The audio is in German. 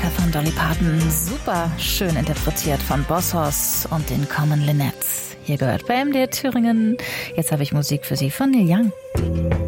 Klassiker von Dolly Parton. Super schön interpretiert von Boss Hoss und den Common Linnets. Hier gehört bei MDR Thüringen. Jetzt habe ich Musik für Sie von Neil Young.